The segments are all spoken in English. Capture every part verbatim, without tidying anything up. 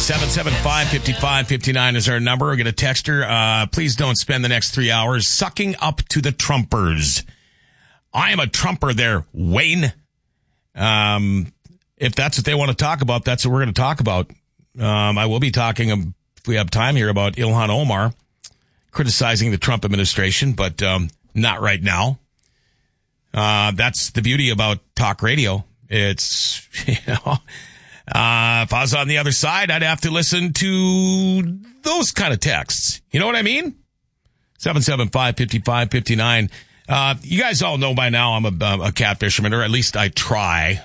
seven seven five, five five five nine is our number. We'll get a texter. Uh, please don't spend the next three hours sucking up to the Trumpers. I am a Trumper there, Wayne. Um, if that's what they want to talk about, that's what we're going to talk about. Um, I will be talking, um, if we have time here, about Ilhan Omar criticizing the Trump administration, but um, not right now. Uh, that's the beauty about talk radio. It's, you know, uh, if I was on the other side, I'd have to listen to those kind of texts. You know what I mean? seven seven five, five five five nine. Uh, you guys all know by now I'm a, a cat fisherman, or at least I try.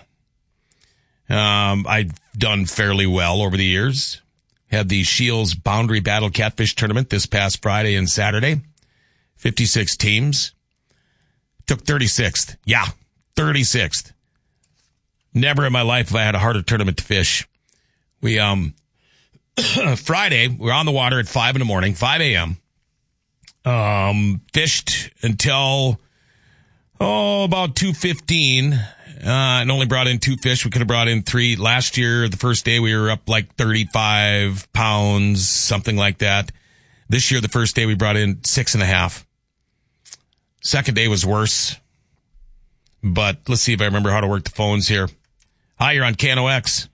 Um, I've done fairly well over the years. Had the Shields Boundary Battle Catfish Tournament this past Friday and Saturday. fifty-six teams. Took thirty-sixth. Yeah, thirty-sixth. Never in my life have I had a harder tournament to fish. We, um, Friday, we were on the water at five in the morning, five a.m. Um, fished until, oh, about two fifteen. Uh, and only brought in two fish. We could have brought in three. Last year, the first day, we were up like thirty-five pounds, something like that. This year, the first day, we brought in six and a half. Second day was worse. But let's see if I remember how to work the phones here. Hi, you're on K N O X.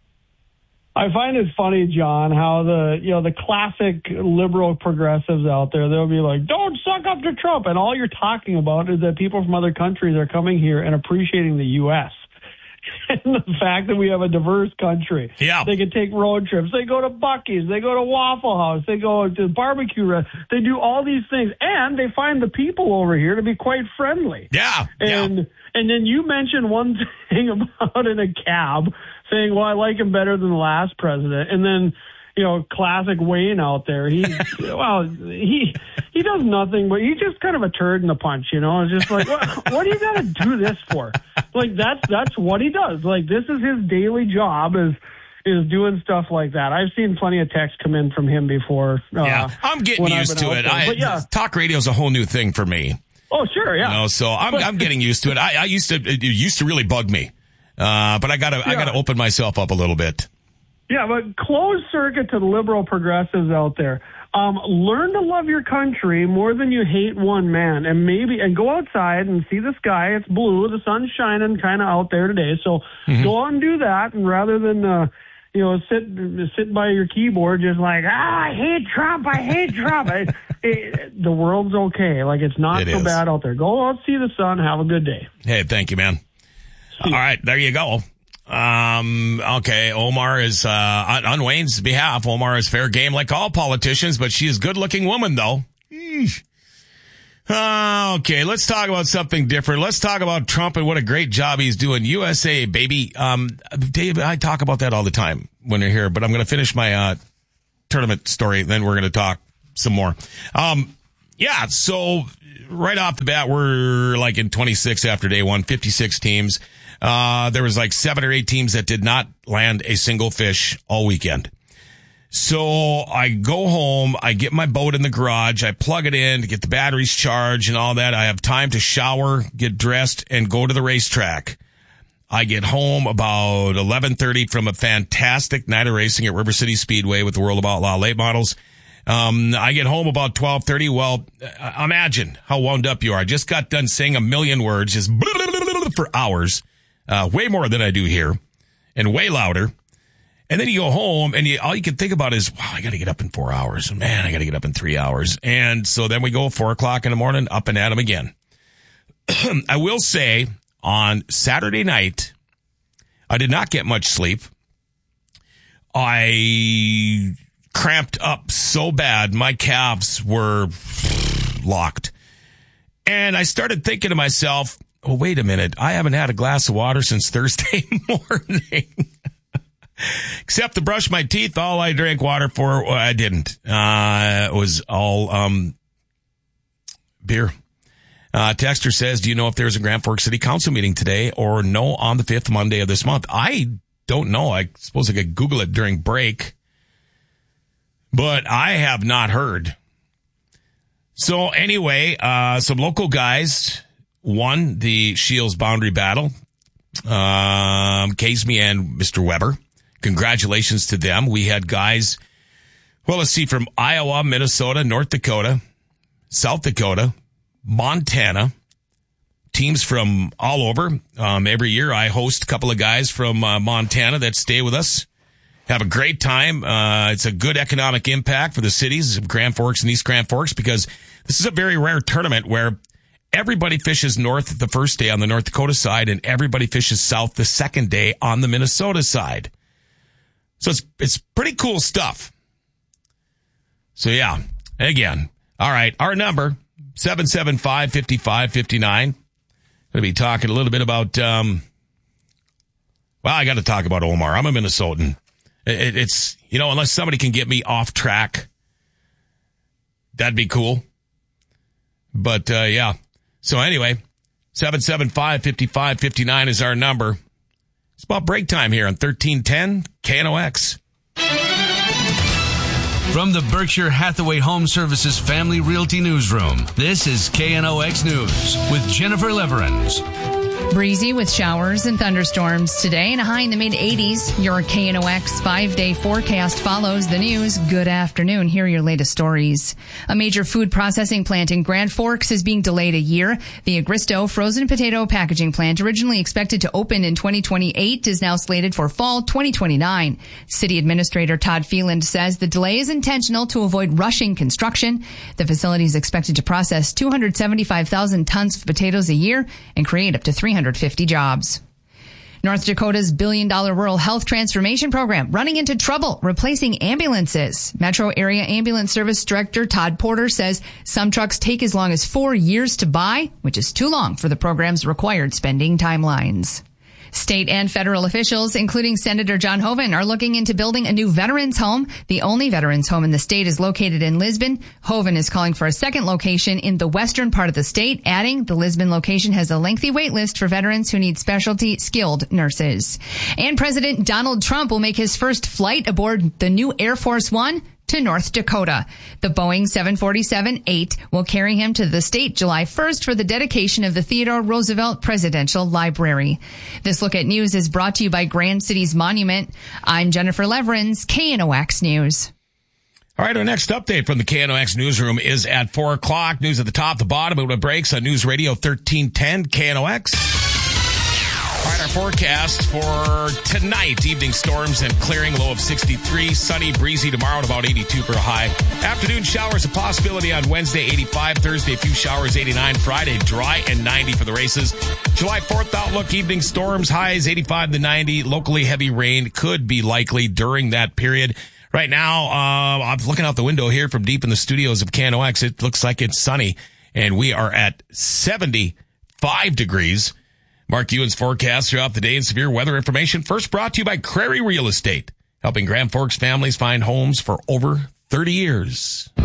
I find it funny, John, how the, you know, the classic liberal progressives out there, they'll be like, don't suck up to Trump. And all you're talking about is that people from other countries are coming here and appreciating the U S and the fact that we have a diverse country. Yeah. They can take road trips. They go to Buc-ee's. They go to Waffle House. They go to barbecue restaurants. They do all these things. And they find the people over here to be quite friendly. Yeah. And, yeah. and then you mentioned one thing about in a cab saying, well, I like him better than the last president. And then, you know, classic Wayne out there. He, well, he, he does nothing, but he's just kind of a turd in the punch, you know? It's just like, what, what do you got to do this for? Like, that's, that's what he does. Like, this is his daily job is, is doing stuff like that. I've seen plenty of texts come in from him before. Uh, yeah. I'm getting used to it. I, yeah. Talk radio is a whole new thing for me. Oh, sure. Yeah. You know, so I'm, but, I'm getting used to it. I, I used to, it used to really bug me. Uh, but I gotta, yeah. I gotta open myself up a little bit. Yeah, but closed circuit to the liberal progressives out there. Um, learn to love your country more than you hate one man, and maybe, and go outside and see the sky. It's blue. The sun's shining kind of out there today. So mm-hmm. go out and do that. And rather than, uh, you know, sit, sit by your keyboard, just like, ah, I hate Trump. I hate Trump. it, it, the world's okay. Like, it's not it so is. bad out there. Go out, see the sun. Have a good day. Hey, thank you, man. All right, there you go. Um, okay, Omar is, uh, on, on Wayne's behalf, Omar is fair game like all politicians, but she is a good-looking woman, though. Eesh. Uh, okay, let's talk about something different. Let's talk about Trump and what a great job he's doing. U S A, baby. Um, Dave, I talk about that all the time when you're here, but I'm going to finish my, uh, tournament story, then we're going to talk some more. Um, yeah, so right off the bat, we're like in twenty-six after day one, fifty-six teams. Uh, there was like seven or eight teams that did not land a single fish all weekend. So I go home, I get my boat in the garage, I plug it in to get the batteries charged and all that. I have time to shower, get dressed, and go to the racetrack. I get home about eleven thirty from a fantastic night of racing at River City Speedway with the World of Outlaw late models. Um, I get home about twelve thirty. Well, imagine how wound up you are. I just got done saying a million words, just for hours. Uh, way more than I do here, and way louder. And then you go home, and you, all you can think about is, wow, I got to get up in four hours. Man, I got to get up in three hours. And so then we go four o'clock in the morning, up and at 'em again. I will say, on Saturday night, I did not get much sleep. I cramped up so bad, my calves were locked. And I started thinking to myself, oh, wait a minute. I haven't had a glass of water since Thursday morning. Except to brush my teeth, all I drank water for, well, I didn't. Uh, it was all um beer. Uh, Texter says, do you know if there's a Grand Forks City Council meeting today or no on the fifth Monday of this month? I don't know. I suppose I could Google it during break. But I have not heard. So anyway, uh, some local guys won the Shields Boundary Battle. Um, Casey and Mister Weber. congratulations to them. We had guys, well, let's see, from Iowa, Minnesota, North Dakota, South Dakota, Montana, teams from all over. Um, every year I host a couple of guys from uh, Montana that stay with us. Have a great time. Uh, it's a good economic impact for the cities of Grand Forks and East Grand Forks because this is a very rare tournament where everybody fishes north the first day on the North Dakota side and everybody fishes south the second day on the Minnesota side. So it's, it's pretty cool stuff. So yeah, again, all right, our number, seven seven five, five five five nine. Going to be talking a little bit about, um, well, I got to talk about Omar. I'm a Minnesotan. It, it's, you know, unless somebody can get me off track, that'd be cool. But, uh, yeah. So anyway, seven seven five, five five five nine is our number. It's about break time here on thirteen ten K N O X. From the Berkshire Hathaway Home Services Family Realty Newsroom, this is K N O X News with Jennifer Leverins. Breezy with showers and thunderstorms today and a high in the mid eighties. Your K N O X five-day forecast follows the news. Good afternoon. Here are your latest stories. A major food processing plant in Grand Forks is being delayed a year. The Agristo frozen potato packaging plant, originally expected to open in twenty twenty-eight, is now slated for fall twenty twenty-nine. City Administrator Todd Phelan says the delay is intentional to avoid rushing construction. The facility is expected to process two hundred seventy-five thousand tons of potatoes a year and create up to three hundred fifty jobs. North Dakota's billion-dollar rural health transformation program running into trouble replacing ambulances. Metro Area Ambulance Service Director Todd Porter says some trucks take as long as four years to buy, which is too long for the program's required spending timelines. State and federal officials, including Senator John Hoeven, are looking into building a new veterans home. The only veterans home in the state is located in Lisbon. Hoeven is calling for a second location in the western part of the state, adding the Lisbon location has a lengthy wait list for veterans who need specialty skilled nurses. And President Donald Trump will make his first flight aboard the new Air Force One to North Dakota. The Boeing seven forty-seven eight will carry him to the state July first for the dedication of the Theodore Roosevelt Presidential Library. This look at news is brought to you by Grand Cities Monument. I'm Jennifer Leverins, K N O X News. All right, our next update from the K N O X newsroom is at four o'clock. News at the top, the bottom, it breaks on News Radio thirteen ten K N O X. All right, our forecast for tonight, evening storms and clearing, low of sixty-three, sunny, breezy tomorrow at about eighty-two for a high. Afternoon showers, a possibility on Wednesday, eighty-five, Thursday, a few showers, eighty-nine, Friday, dry and ninety for the races. July fourth outlook, evening storms, highs eighty-five to ninety, locally heavy rain could be likely during that period. Right now, uh, I'm looking out the window here from deep in the studios of K N O X. It looks like it's sunny, and we are at seventy-five degrees. Mark Ewan's forecast throughout the day and severe weather information. First brought to you by Crary Real Estate, helping Grand Forks families find homes for over thirty years.